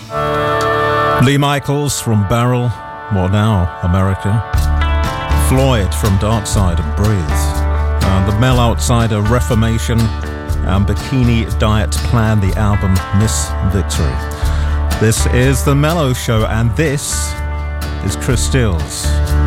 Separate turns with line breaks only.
Lee Michaels from Barrel, well now, America. Floyd from Dark Side and Breathe. The Mel Outsider, Reformation, and Bikini Diet Plan, the album Miss Victory. This is The Mellow Show, and this is Chris Stills.